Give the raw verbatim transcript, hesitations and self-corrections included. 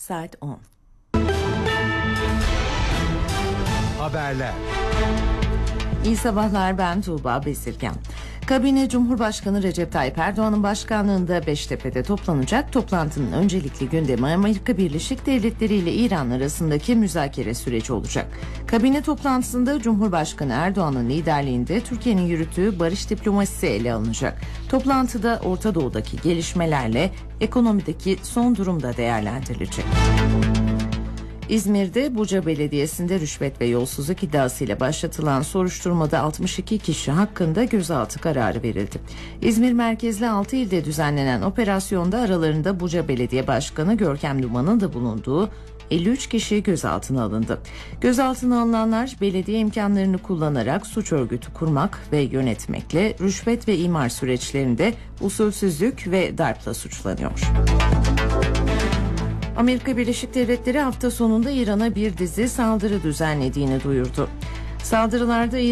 saat on. Haberler. İyi sabahlar, ben Tuğba Bezirgen. Kabine Cumhurbaşkanı Recep Tayyip Erdoğan'ın başkanlığında Beştepe'de toplanacak. Toplantının öncelikli gündemi Amerika Birleşik Devletleri ile İran arasındaki müzakere süreci olacak. Kabine toplantısında Cumhurbaşkanı Erdoğan'ın liderliğinde Türkiye'nin yürüttüğü barış diplomasisi ele alınacak. Toplantıda Orta Doğu'daki gelişmelerle ekonomideki son durum da değerlendirilecek. İzmir'de Buca Belediyesi'nde rüşvet ve yolsuzluk iddiasıyla başlatılan soruşturmada altmış iki kişi hakkında gözaltı kararı verildi. İzmir merkezli altı ilde düzenlenen operasyonda aralarında Buca Belediye Başkanı Görkem Duman'ın da bulunduğu elli üç kişi gözaltına alındı. Gözaltına alınanlar belediye imkanlarını kullanarak suç örgütü kurmak ve yönetmekle rüşvet ve imar süreçlerinde usulsüzlük ve darpla suçlanıyor. Amerika Birleşik Devletleri hafta sonunda İran'a bir dizi saldırı düzenlediğini duyurdu. Saldırılarda